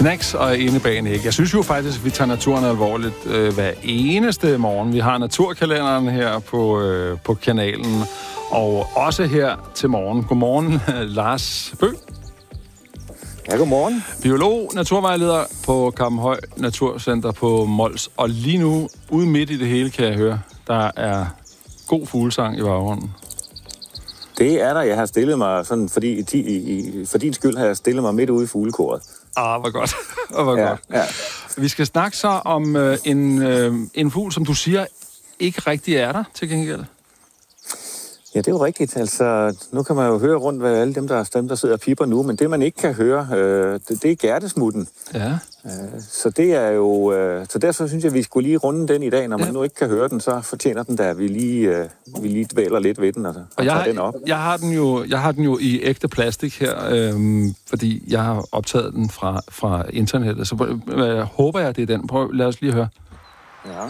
Knacks og inde bag en æg. Jeg synes jo faktisk, at vi tager naturen alvorligt hver eneste morgen. Vi har naturkalenderen her på kanalen, og også her til morgen. Godmorgen, Lars Bøgh. Ja, godmorgen. Biolog, naturvejleder på Kampenhøj Naturcenter på Mols. Og lige nu, ude midt i det hele, kan jeg høre, der er god fuglesang i baggrunden. Det er der. Jeg har stillet mig sådan, fordi for din skyld har jeg stillet mig midt ude i fuglekoret. Hvor godt. Godt. Ja. Vi skal snakke så om en fugl, som du siger, ikke rigtig er der til gengæld. Ja, det er jo rigtigt. Altså, nu kan man jo høre rundt ved alle dem, der sidder og pipper nu, men det, man ikke kan høre, det er gærtesmutten. Ja. Så det er jo... Så derfor synes jeg, at vi skulle lige runde den i dag. Når man nu ikke kan høre den, så fortjener den, at vi lige dvæler lidt ved den og tager den op. Jeg har den jo i ægte plastik her, fordi jeg har optaget den fra internettet. Så håber jeg, det er den. Prøv, lad os lige høre. Ja.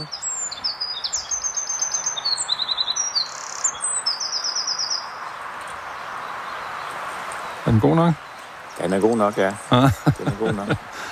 Er den god nok? Den er god nok, ja. Den er god nok.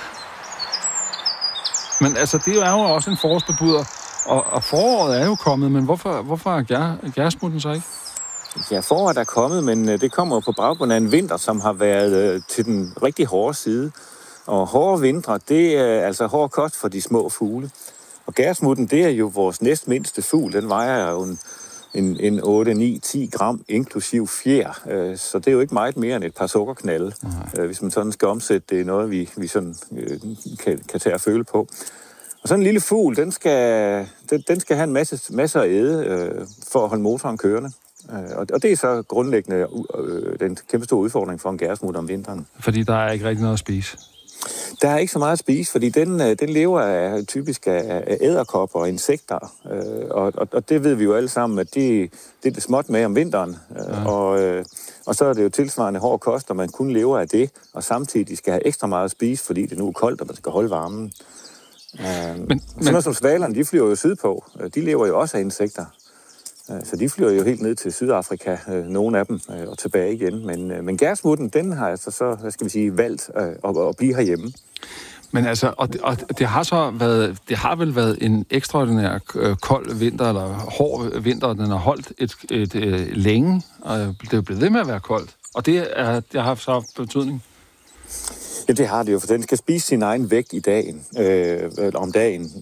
Men altså, det er jo også en forårsbebuder, og foråret er jo kommet, men hvorfor er gærsmutten så ikke? Ja, foråret er kommet, men det kommer på baggrund af en vinter, som har været til den rigtig hårde side. Og hårde vintre, det er altså hård kost for de små fugle. Og gærsmutten, det er jo vores næstmindste fugl. Den vejer jo en 8, 9, 10 gram, inklusiv fjer. Så det er jo ikke meget mere end et par sukkerknalde, hvis man sådan skal omsætte det i noget, vi sådan kan tage at føle på. Og sådan en lille fugl, den skal have en masse at æde for at holde motoren kørende. Og det er så grundlæggende den kæmpe store udfordring for en gærsmut om vinteren. Fordi der er ikke rigtig noget at spise? Der er ikke så meget at spise, fordi den lever typisk af edderkopper og insekter. Og det ved vi jo alle sammen, at det er det småt med om vinteren. Og så er det jo tilsvarende hård kost, og man kun lever af det, og samtidig skal have ekstra meget at spise, fordi det nu er koldt, og man skal holde varmen. Men som svalerne, de flyver jo sydpå. De lever jo også af insekter. Så de flyver jo helt ned til Sydafrika, nogle af dem, og tilbage igen. Men gærsmutten, den har altså så, valgt at blive herhjemme. Men altså, og det har vel været en ekstraordinær kold vinter, eller hård vinter, den har holdt et længe, og det er blevet ved med at være koldt. Og det har så haft betydning? Ja, det har det jo, for den skal spise sin egen vægt om dagen.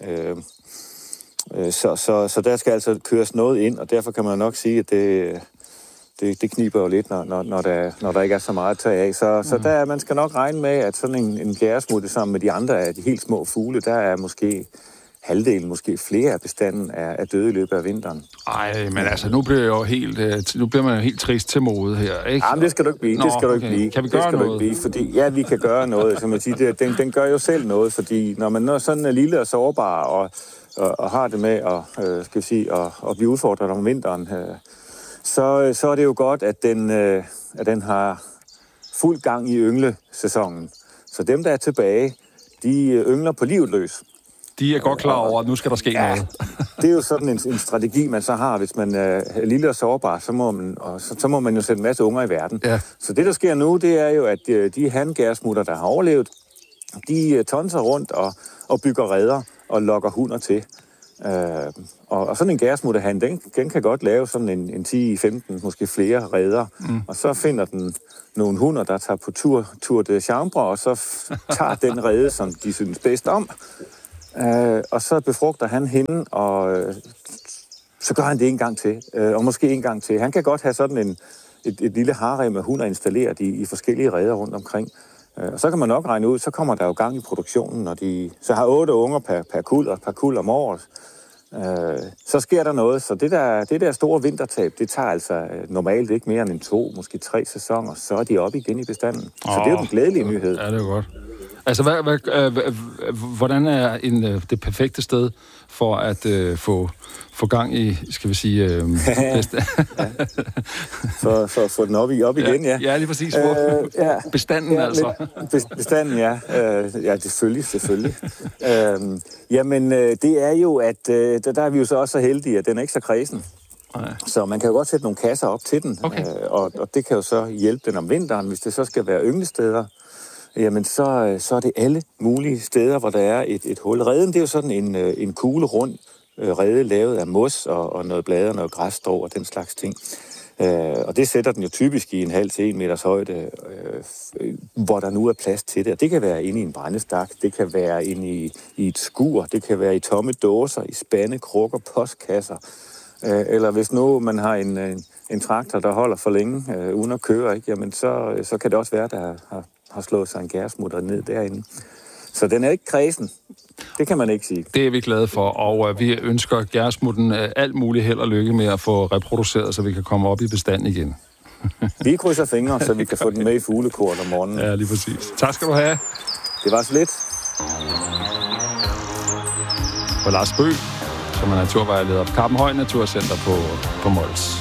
Så der skal altså køres noget ind, og derfor kan man nok sige, at det kniber jo lidt, når der ikke er så meget at tage af. Så man skal nok regne med, at sådan en gæresmutte sammen med de andre af de helt små fugle, der er måske halvdelen, måske flere af bestanden er døde i løbet af vinteren. Ej, men altså, nu bliver man jo helt trist til mode her, ikke? Jamen, det skal du ikke blive. Det skal du ikke blive. Kan vi gøre noget? Fordi, ja, vi kan gøre noget. Som man siger, den gør jo selv noget, fordi når man er sådan lille og sårbar og har det med at blive udfordret om vinteren, så er det jo godt, at den har fuld gang i ynglesæsonen. Så dem, der er tilbage, de yngler på livet løs. De er godt klar over, at nu skal der ske noget. Det er jo sådan en strategi, man så har, hvis man er lille og sårbar, så må man jo sætte en masse unger i verden. Ja. Så det, der sker nu, det er jo, at de hangærsmutter, der har overlevet, de tonser rundt og bygger reder og lokker hunder til. Og sådan en gærsmutterhan, den kan godt lave sådan en 10-15, måske flere reder. Og så finder den nogle hunder, der tager på tur de chambre, og så tager den rede, som de synes bedst om. Og så befrugter han hende, og så gør han det en gang til, og måske en gang til. Han kan godt have sådan et lille harem med hunder installeret i forskellige reder rundt omkring. Og så kan man nok regne ud, så kommer der jo gang i produktionen, når de så har 8 unger per kuld og et par kuld om året. Så sker der noget, så det der store vintertab, det tager altså normalt ikke mere end 2, måske 3 sæsoner, så er de oppe igen i bestanden. Så det er jo den glædelige nyhed. Ja, det er jo godt. Altså, hvordan er det perfekte sted for at få gang i, skal vi sige, for at få den op igen, ja. Ja, lige præcis. Bestanden, altså. Bestanden, ja. Ja, selvfølgelig. Jamen, det er jo, at der er vi jo så også så heldige, at den er ikke så kredsen. Nej. Så man kan jo godt sætte nogle kasser op til den, okay. Og det kan jo så hjælpe den om vinteren, hvis det så skal være ynglesteder. jamen så er det alle mulige steder, hvor der er et hul. Reden, det er jo sådan en kugle rund rede lavet af mos og noget blade og noget græsstrå og den slags ting. Og det sætter den jo typisk i 1,5 til 1 meters højde, hvor der nu er plads til det. Og det kan være inde i en brændestak, det kan være inde i et skur, det kan være i tomme dåser, i spande, krukker, postkasser. Eller hvis nu man har en traktor, der holder for længe uden at køre, ikke? Jamen så kan det også være, der har slået sig en gærsmutter ned derinde. Så den er ikke kredsen. Det kan man ikke sige. Det er vi glade for, og vi ønsker gærsmutten alt muligt held og lykke med at få reproduceret, så vi kan komme op i bestanden igen. Vi krydser fingre, så vi kan få den med i fuglekort om morgenen. Ja, lige præcis. Tak skal du have. Det var så lidt. Og Lars Bøgh, som er naturvejleder på Kappenhøj Naturcenter på Mols.